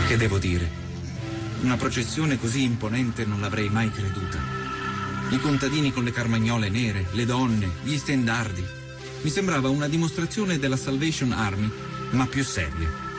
Che devo dire? Una processione così imponente non l'avrei mai creduta. I contadini con le carmagnole nere, le donne, gli stendardi. Mi sembrava una dimostrazione della Salvation Army, ma più seria.